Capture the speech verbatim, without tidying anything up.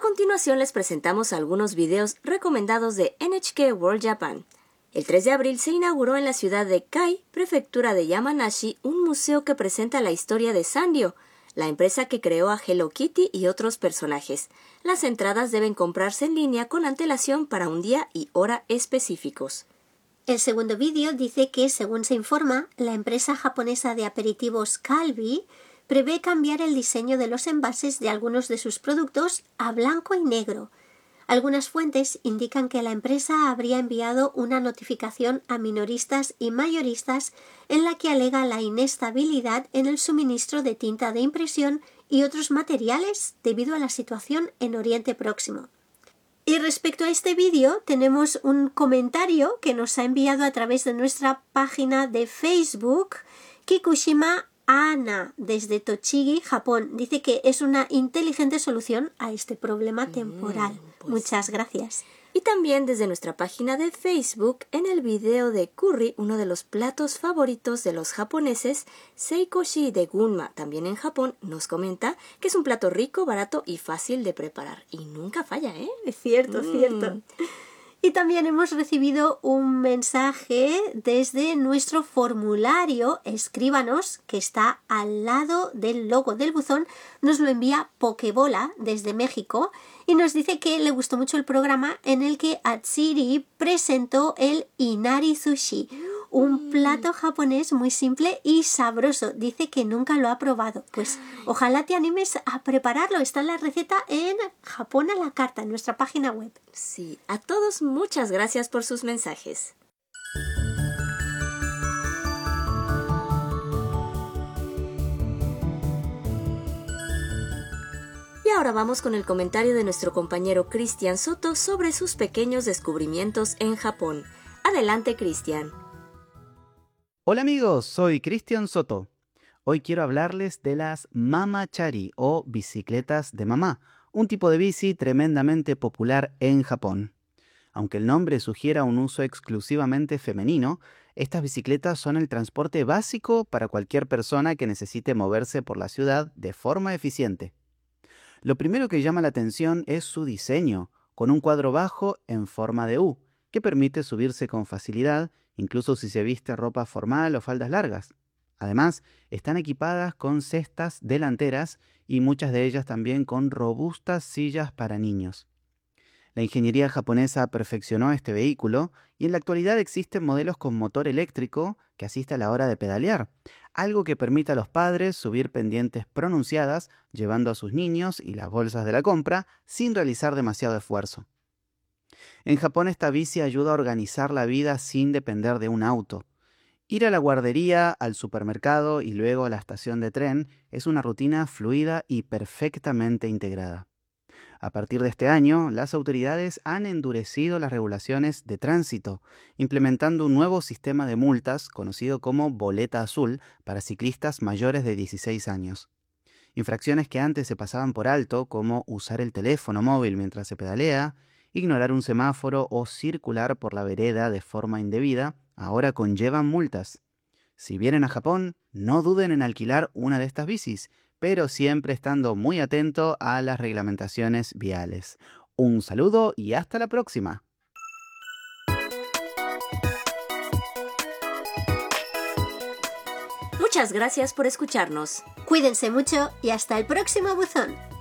continuación les presentamos algunos videos recomendados de N H K World Japan. El tres de abril se inauguró en la ciudad de Kai, prefectura de Yamanashi, un museo que presenta la historia de Sanrio, la empresa que creó a Hello Kitty y otros personajes. Las entradas deben comprarse en línea con antelación para un día y hora específicos. El segundo vídeo dice que, según se informa, la empresa japonesa de aperitivos Calbee prevé cambiar el diseño de los envases de algunos de sus productos a blanco y negro. Algunas fuentes indican que la empresa habría enviado una notificación a minoristas y mayoristas en la que alega la inestabilidad en el suministro de tinta de impresión y otros materiales debido a la situación en Oriente Próximo. Y respecto a este vídeo tenemos un comentario que nos ha enviado a través de nuestra página de Facebook Kikushima Ana, desde Tochigi, Japón. Dice que es una inteligente solución a este problema temporal. Mm, pues. Muchas gracias. Y también desde nuestra página de Facebook, en el video de curry, uno de los platos favoritos de los japoneses, Seikoshi de Gunma, también en Japón, nos comenta que es un plato rico, barato y fácil de preparar. Y nunca falla, ¿eh? Es cierto, mm. cierto. Y también hemos recibido un mensaje desde nuestro formulario Escríbanos, que está al lado del logo del buzón. Nos lo envía Pokebola desde México y nos dice que le gustó mucho el programa en el que Atsiri presentó el Inari Sushi, un plato japonés muy simple y sabroso. Dice que nunca lo ha probado. Pues ojalá te animes a prepararlo. Está la receta en Japón a la carta, en nuestra página web. Sí, a todos muchas gracias por sus mensajes. Y ahora vamos con el comentario de nuestro compañero Cristian Soto sobre sus pequeños descubrimientos en Japón. Adelante, Cristian. Hola amigos, soy Cristian Soto. Hoy quiero hablarles de las mamachari o bicicletas de mamá, un tipo de bici tremendamente popular en Japón. Aunque el nombre sugiera un uso exclusivamente femenino, estas bicicletas son el transporte básico para cualquier persona que necesite moverse por la ciudad de forma eficiente. Lo primero que llama la atención es su diseño, con un cuadro bajo en forma de U, que permite subirse con facilidad, incluso si se viste ropa formal o faldas largas. Además, están equipadas con cestas delanteras y muchas de ellas también con robustas sillas para niños. La ingeniería japonesa perfeccionó este vehículo y en la actualidad existen modelos con motor eléctrico que asiste a la hora de pedalear, algo que permite a los padres subir pendientes pronunciadas llevando a sus niños y las bolsas de la compra sin realizar demasiado esfuerzo. En Japón esta bici ayuda a organizar la vida sin depender de un auto. Ir a la guardería, al supermercado y luego a la estación de tren es una rutina fluida y perfectamente integrada. A partir de este año, las autoridades han endurecido las regulaciones de tránsito, implementando un nuevo sistema de multas conocido como boleta azul para ciclistas mayores de dieciséis años. Infracciones que antes se pasaban por alto, como usar el teléfono móvil mientras se pedalea, ignorar un semáforo o circular por la vereda de forma indebida, ahora conllevan multas. Si vienen a Japón, no duden en alquilar una de estas bicis, pero siempre estando muy atento a las reglamentaciones viales. Un saludo y hasta la próxima. Muchas gracias por escucharnos. Cuídense mucho y hasta el próximo buzón.